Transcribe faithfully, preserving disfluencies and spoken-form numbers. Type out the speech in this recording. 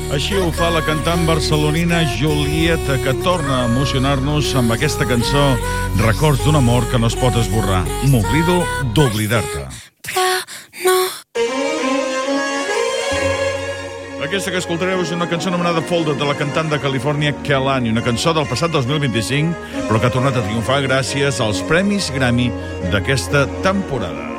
Així ho fa la cantant barcelonina Julieta, que torna a emocionar-nos amb aquesta cançó Records d'un amor que no es pot esborrar. M'oblido d'oblidar-te. No. Aquesta que escoltareu és una cançó anomenada Folded, de la cantant de Califòrnia Kehlani, una cançó del passat dos mil vint-i-cinc, però que ha tornat a triomfar gràcies als Premis Grammy d'aquesta temporada.